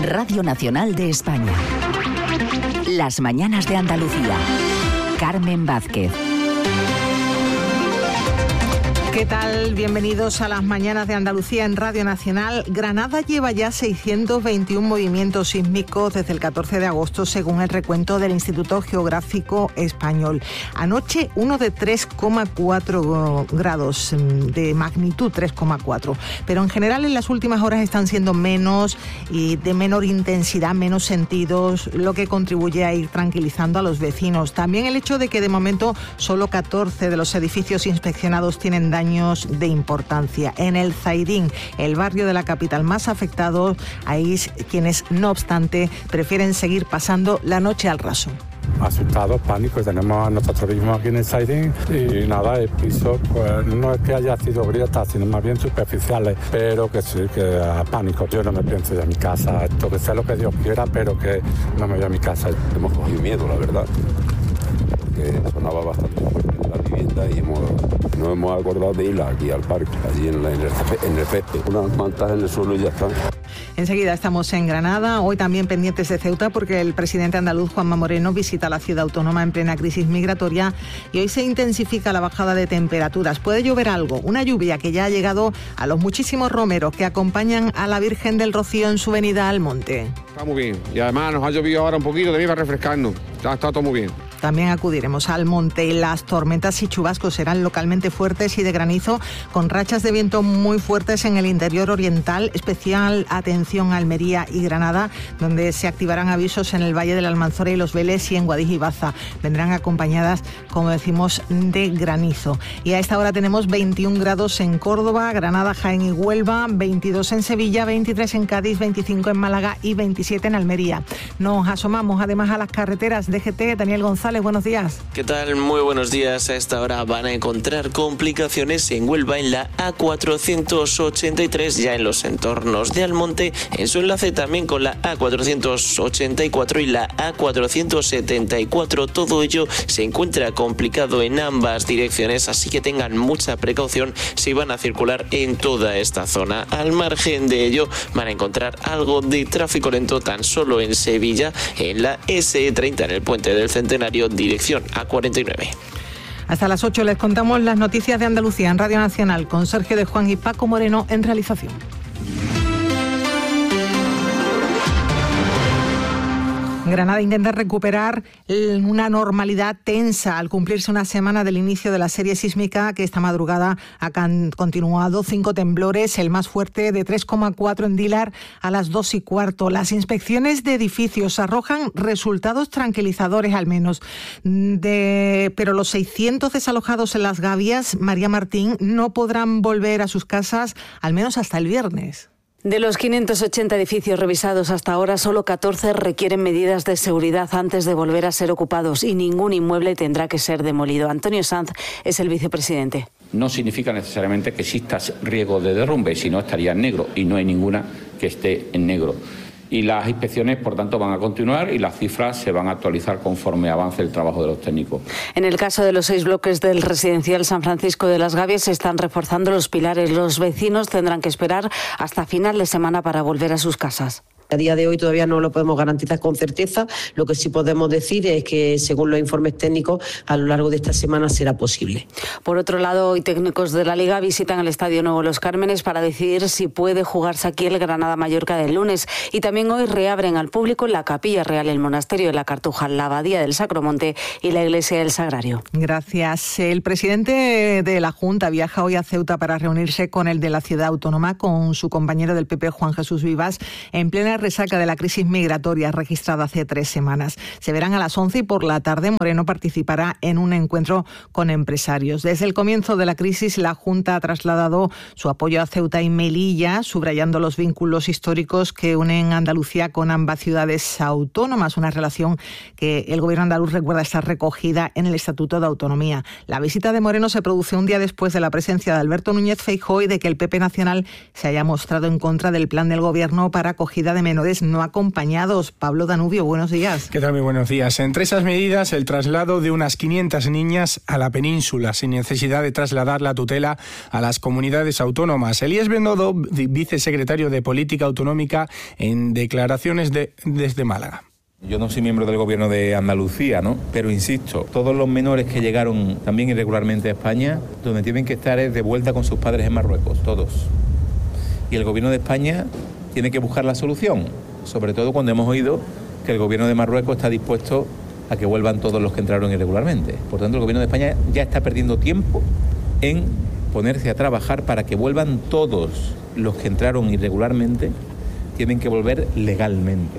Radio Nacional de España. Las mañanas de Andalucía. Carmen Vázquez. ¿Qué tal? Bienvenidos a las mañanas de Andalucía en Radio Nacional. Granada lleva ya 621 movimientos sísmicos desde el 14 de agosto, según el recuento del Instituto Geográfico Español. Anoche, uno de 3,4 grados de magnitud, 3,4. Pero en general en las últimas horas están siendo menos y de menor intensidad, menos sentidos, lo que contribuye a ir tranquilizando a los vecinos. También el hecho de que de momento solo 14 de los edificios inspeccionados tienen daños de importancia. En el Zaidín, el barrio de la capital más afectado, hay quienes, no obstante, prefieren seguir pasando la noche al raso. Asustados, pánico, tenemos a nosotros mismos aquí en el Zaidín y nada, el piso pues no es que haya sido grietas, sino más bien superficiales, pero que sí, que a pánico. Yo no me pienso ir a mi casa, esto que sea lo que Dios quiera, pero que no me voy a mi casa. Hemos cogido miedo, la verdad, porque sonaba bastante fuerte en la vivienda y nos hemos acordado de ir aquí al parque, allí en el césped, unas mantas en el suelo y ya está. Enseguida estamos en Granada, hoy también pendientes de Ceuta porque el presidente andaluz Juanma Moreno visita la ciudad autónoma en plena crisis migratoria y hoy se intensifica la bajada de temperaturas. Puede llover algo, una lluvia que ya ha llegado a los muchísimos romeros que acompañan a la Virgen del Rocío en su venida al monte. Está muy bien y además nos ha llovido ahora un poquito, también va refrescando, está todo muy bien. También acudiremos al monte y las tormentas y chubascos serán localmente fuertes y de granizo, con rachas de viento muy fuertes en el interior oriental. Especial atención a Almería y Granada, donde se activarán avisos en el Valle de la Almanzora y Los Vélez y en Guadix y Baza. Vendrán acompañadas, como decimos, de granizo. Y a esta hora tenemos 21 grados en Córdoba, Granada, Jaén y Huelva, 22 en Sevilla, 23 en Cádiz, 25 en Málaga y 27 en Almería. Nos asomamos además a las carreteras. DGT, Daniel González, buenos días. ¿Qué tal? Muy buenos días. A esta hora van a encontrar complicaciones en Huelva en la A483, ya en los entornos de Almonte, en su enlace también con la A484 y la A474. Todo ello se encuentra complicado en ambas direcciones, así que tengan mucha precaución si van a circular en toda esta zona. Al margen de ello, van a encontrar algo de tráfico lento tan solo en Sevilla, en la SE30, en el Puente del Centenario, dirección A49. Hasta las 8 les contamos las noticias de Andalucía en Radio Nacional con Sergio de Juan y Paco Moreno en realización. Granada intenta recuperar una normalidad tensa al cumplirse una semana del inicio de la serie sísmica que esta madrugada ha continuado. 5 temblores, el más fuerte de 3,4 en Dílar a las 2:15. Las inspecciones de edificios arrojan resultados tranquilizadores al menos. Pero los 600 desalojados en Las Gavias, María Martín, no podrán volver a sus casas al menos hasta el viernes. De los 580 edificios revisados hasta ahora, solo 14 requieren medidas de seguridad antes de volver a ser ocupados y ningún inmueble tendrá que ser demolido. Antonio Sanz es el vicepresidente. No significa necesariamente que exista riesgo de derrumbe, sino estaría en negro y no hay ninguna que esté en negro. Y las inspecciones, por tanto, van a continuar y las cifras se van a actualizar conforme avance el trabajo de los técnicos. En el caso de los 6 bloques del residencial San Francisco de Las Gavias se están reforzando los pilares. Los vecinos tendrán que esperar hasta final de semana para volver a sus casas. A día de hoy todavía no lo podemos garantizar con certeza. Lo que sí podemos decir es que, según los informes técnicos, a lo largo de esta semana será posible. Por otro lado, hoy técnicos de la Liga visitan el Estadio Nuevo Los Cármenes para decidir si puede jugarse aquí el Granada-Mallorca del lunes. Y también hoy reabren al público la Capilla Real, el Monasterio de la Cartuja, la Abadía del Sacromonte y la Iglesia del Sagrario. Gracias. El presidente de la Junta viaja hoy a Ceuta para reunirse con el de la ciudad autónoma, con su compañero del PP, Juan Jesús Vivas, en plena resaca de la crisis migratoria registrada hace 3 semanas. Se verán a las 11 y por la tarde Moreno participará en un encuentro con empresarios. Desde el comienzo de la crisis, la Junta ha trasladado su apoyo a Ceuta y Melilla, subrayando los vínculos históricos que unen Andalucía con ambas ciudades autónomas, una relación que el gobierno andaluz recuerda estar recogida en el Estatuto de Autonomía. La visita de Moreno se produce un día después de la presencia de Alberto Núñez Feijóo y de que el PP nacional se haya mostrado en contra del plan del gobierno para acogida de menores no acompañados. Pablo Danubio, buenos días. ¿Qué tal? Muy buenos días. Entre esas medidas, el traslado de unas 500 niñas a la península, sin necesidad de trasladar la tutela a las comunidades autónomas. Elías Bendodo, vicesecretario de Política Autonómica, en declaraciones desde Málaga. Yo no soy miembro del gobierno de Andalucía, ¿no? Pero insisto, todos los menores que llegaron también irregularmente a España, donde tienen que estar es de vuelta con sus padres en Marruecos, todos. Y el gobierno de España tiene que buscar la solución, sobre todo cuando hemos oído que el gobierno de Marruecos está dispuesto a que vuelvan todos los que entraron irregularmente. Por tanto, el gobierno de España ya está perdiendo tiempo en ponerse a trabajar para que vuelvan todos los que entraron irregularmente, tienen que volver legalmente.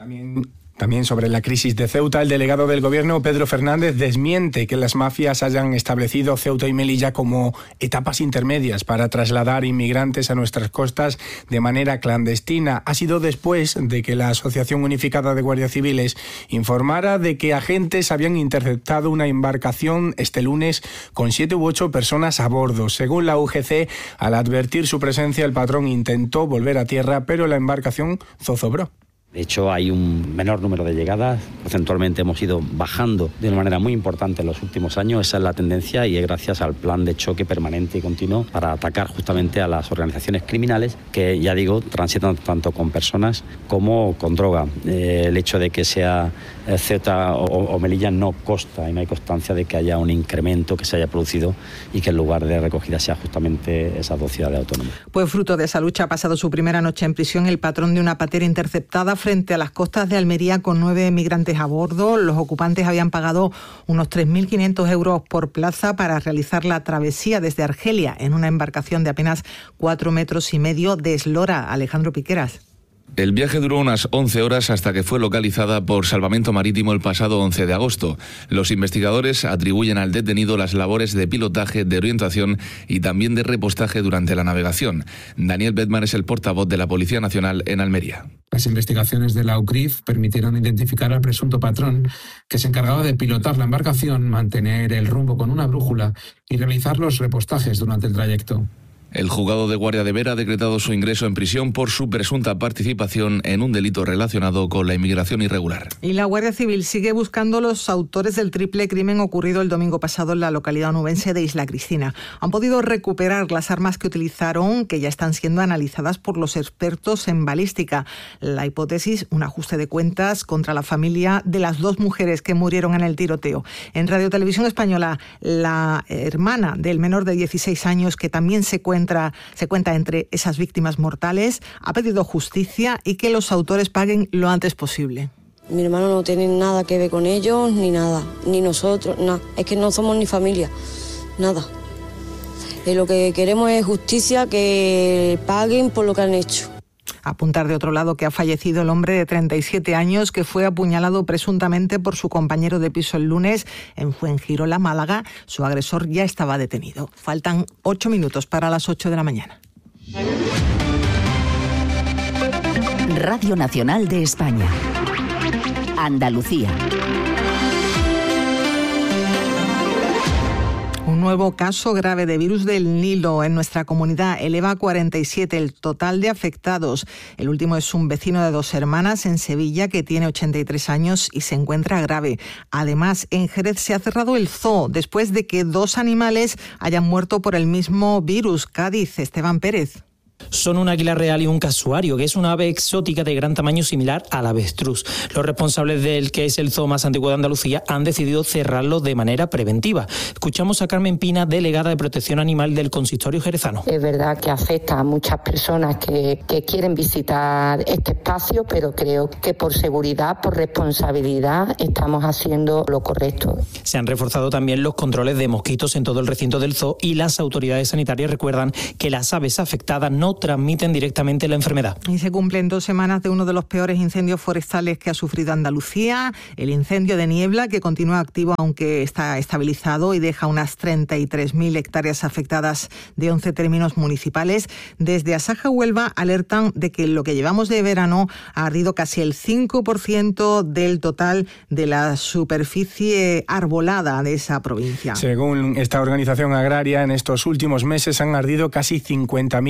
También sobre la crisis de Ceuta, el delegado del Gobierno, Pedro Fernández, desmiente que las mafias hayan establecido Ceuta y Melilla como etapas intermedias para trasladar inmigrantes a nuestras costas de manera clandestina. Ha sido después de que la Asociación Unificada de Guardias Civiles informara de que agentes habían interceptado una embarcación este lunes con 7 u 8 personas a bordo. Según la UGC, al advertir su presencia, el patrón intentó volver a tierra, pero la embarcación zozobró. De hecho, hay un menor número de llegadas. Porcentualmente hemos ido bajando de una manera muy importante en los últimos años. Esa es la tendencia y es gracias al plan de choque permanente y continuo para atacar justamente a las organizaciones criminales que, ya digo, transitan tanto con personas como con droga. El hecho de que sea Ceuta o Melilla no consta y no hay constancia de que haya un incremento que se haya producido y que el lugar de recogida sea justamente esas 2 ciudades autónomas. Pues fruto de esa lucha ha pasado su primera noche en prisión el patrón de una patera interceptada frente a las costas de Almería con 9 migrantes a bordo. Los ocupantes habían pagado unos 3.500 euros por plaza para realizar la travesía desde Argelia en una embarcación de apenas 4,5 metros de eslora. Alejandro Piqueras. El viaje duró unas 11 horas hasta que fue localizada por Salvamento Marítimo el pasado 11 de agosto. Los investigadores atribuyen al detenido las labores de pilotaje, de orientación y también de repostaje durante la navegación. Daniel Bedman es el portavoz de la Policía Nacional en Almería. Las investigaciones de la UCRIF permitieron identificar al presunto patrón que se encargaba de pilotar la embarcación, mantener el rumbo con una brújula y realizar los repostajes durante el trayecto. El juzgado de Guardia de Vera ha decretado su ingreso en prisión por su presunta participación en un delito relacionado con la inmigración irregular. Y la Guardia Civil sigue buscando los autores del triple crimen ocurrido el domingo pasado en la localidad onubense de Isla Cristina. Han podido recuperar las armas que utilizaron, que ya están siendo analizadas por los expertos en balística. La hipótesis, un ajuste de cuentas contra la familia de las 2 mujeres que murieron en el tiroteo. En Radio Televisión Española, la hermana del menor de 16 años, que también se cuenta entre esas víctimas mortales, ha pedido justicia y que los autores paguen lo antes posible. Mi hermano no tiene nada que ver con ellos, ni nada, ni nosotros, nada. Es que no somos ni familia, nada. Lo que queremos es justicia, que paguen por lo que han hecho. Apuntar de otro lado que ha fallecido el hombre de 37 años que fue apuñalado presuntamente por su compañero de piso el lunes en Fuengirola, Málaga. Su agresor ya estaba detenido. Faltan 8 minutos para las 8 de la mañana. Radio Nacional de España. Andalucía. Un nuevo caso grave de virus del Nilo en nuestra comunidad eleva a 47 el total de afectados. El último es un vecino de 2 hermanas en Sevilla que tiene 83 años y se encuentra grave. Además, en Jerez se ha cerrado el zoo después de que 2 animales hayan muerto por el mismo virus. Cádiz, Esteban Pérez. Son un águila real y un casuario, que es una ave exótica de gran tamaño similar al avestruz. Los responsables del que es el zoo más antiguo de Andalucía han decidido cerrarlo de manera preventiva. Escuchamos a Carmen Pina, delegada de Protección Animal del Consistorio jerezano. Es verdad que afecta a muchas personas que quieren visitar este espacio, pero creo que por seguridad, por responsabilidad, estamos haciendo lo correcto. Se han reforzado también los controles de mosquitos en todo el recinto del zoo y las autoridades sanitarias recuerdan que las aves afectadas no transmiten directamente la enfermedad. Y se cumplen 2 semanas de uno de los peores incendios forestales que ha sufrido Andalucía, el incendio de Niebla, que continúa activo aunque está estabilizado y deja unas 33.000 hectáreas afectadas de 11 términos municipales. Desde Asaja Huelva alertan de que lo que llevamos de verano ha ardido casi el 5% del total de la superficie arbolada de esa provincia. Según esta organización agraria, en estos últimos meses han ardido casi 50.000 hectáreas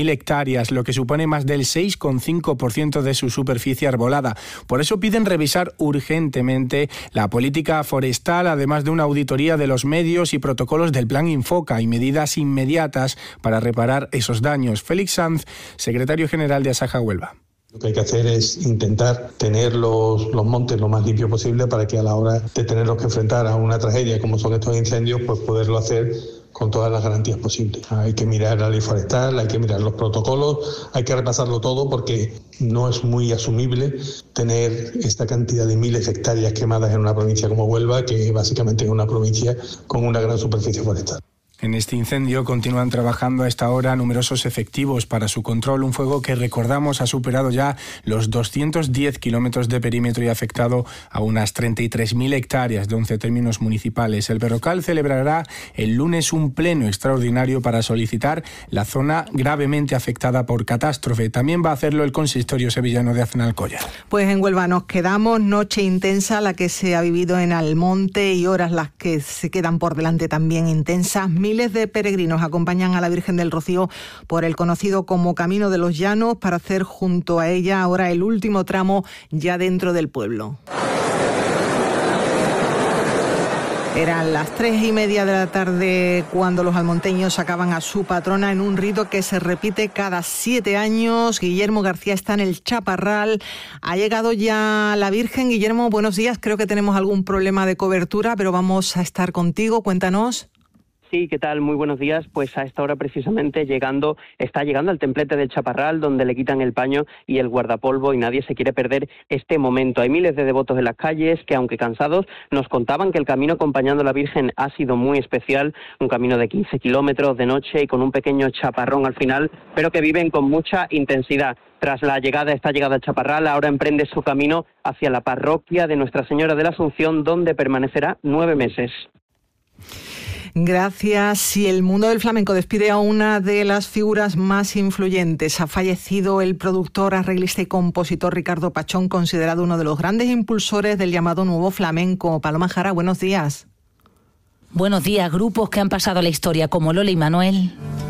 hectáreas, lo que supone más del 6,5% de su superficie arbolada. Por eso piden revisar urgentemente la política forestal, además de una auditoría de los medios y protocolos del Plan Infoca y medidas inmediatas para reparar esos daños. Félix Sanz, secretario general de Asaja Huelva. Lo que hay que hacer es intentar tener los montes lo más limpios posible para que a la hora de tenerlos que enfrentar a una tragedia como son estos incendios, pues poderlo hacer con todas las garantías posibles. Hay que mirar la ley forestal, hay que mirar los protocolos, hay que repasarlo todo porque no es muy asumible tener esta cantidad de miles de hectáreas quemadas en una provincia como Huelva, que básicamente es una provincia con una gran superficie forestal. En este incendio continúan trabajando a esta hora numerosos efectivos para su control, un fuego que, recordamos, ha superado ya los 210 kilómetros de perímetro y ha afectado a unas 33.000 hectáreas de 11 términos municipales. El Berrocal celebrará el lunes un pleno extraordinario para solicitar la zona gravemente afectada por catástrofe. También va a hacerlo el consistorio sevillano de Aznalcóllar. Pues en Huelva nos quedamos, noche intensa la que se ha vivido en Almonte y horas las que se quedan por delante también intensas. Miles de peregrinos acompañan a la Virgen del Rocío por el conocido como Camino de los Llanos para hacer junto a ella ahora el último tramo ya dentro del pueblo. Eran las 3:30 de la tarde cuando los almonteños sacaban a su patrona en un rito que se repite cada 7 años. Guillermo García está en el Chaparral. Ha llegado ya la Virgen. Guillermo, buenos días. Creo que tenemos algún problema de cobertura, pero vamos a estar contigo. Cuéntanos. Sí, ¿qué tal? Muy buenos días. Pues a esta hora precisamente está llegando al templete del Chaparral, donde le quitan el paño y el guardapolvo y nadie se quiere perder este momento. Hay miles de devotos en las calles que, aunque cansados, nos contaban que el camino acompañando a la Virgen ha sido muy especial, un camino de 15 kilómetros de noche y con un pequeño chaparrón al final, pero que viven con mucha intensidad. Tras esta llegada al Chaparral, ahora emprende su camino hacia la parroquia de Nuestra Señora de la Asunción, donde permanecerá 9 meses. Gracias. Y el mundo del flamenco despide a una de las figuras más influyentes. Ha fallecido el productor, arreglista y compositor Ricardo Pachón, considerado uno de los grandes impulsores del llamado nuevo flamenco. Paloma Jara, buenos días. Buenos días. Grupos que han pasado a la historia como Lola y Manuel.